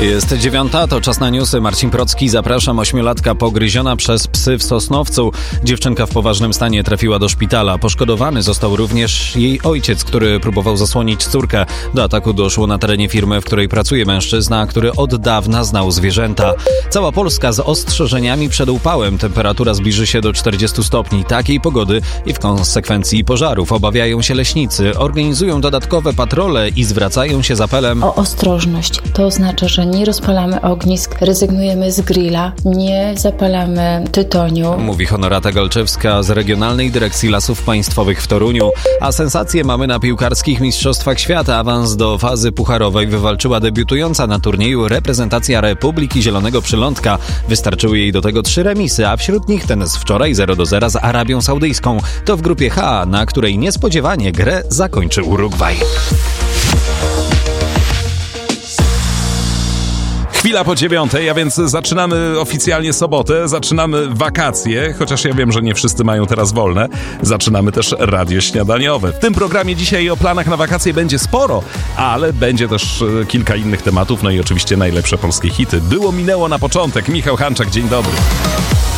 Jest 9:00, to czas na newsy. Marcin Procki, zapraszam. 8-latka pogryziona przez psy w Sosnowcu. Dziewczynka w poważnym stanie trafiła do szpitala. Poszkodowany został również jej ojciec, który próbował zasłonić córkę. Do ataku doszło na terenie firmy, w której pracuje mężczyzna, który od dawna znał zwierzęta. Cała Polska z ostrzeżeniami przed upałem. Temperatura zbliży się do 40 stopni. Takiej pogody i w konsekwencji pożarów obawiają się leśnicy. Organizują dodatkowe patrole i zwracają się z apelem o ostrożność. To oznacza, że nie rozpalamy ognisk, rezygnujemy z grilla, nie zapalamy tytoniu. Mówi Honorata Galczewska z Regionalnej Dyrekcji Lasów Państwowych w Toruniu. A sensacje mamy na piłkarskich Mistrzostwach Świata. Awans do fazy pucharowej wywalczyła debiutująca na turnieju reprezentacja Republiki Zielonego Przylądka. Wystarczyły jej do tego 3 remisy, a wśród nich ten z wczoraj 0-0 z Arabią Saudyjską. To w grupie H, na której niespodziewanie grę zakończył Urugwaj. Chwila po 9:00, a więc zaczynamy oficjalnie sobotę, zaczynamy wakacje, chociaż ja wiem, że nie wszyscy mają teraz wolne. Zaczynamy też radio śniadaniowe. W tym programie dzisiaj o planach na wakacje będzie sporo, ale będzie też kilka innych tematów, no i oczywiście najlepsze polskie hity. Było, minęło na początek. Michał Hanczak, dzień dobry.